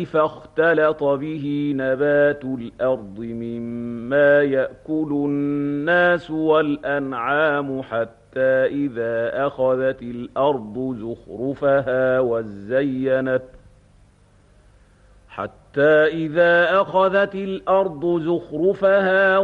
فاختلط به نبات الأرض مما يأكل الناس والأنعام حتى إذا أخذت الأرض زخرفها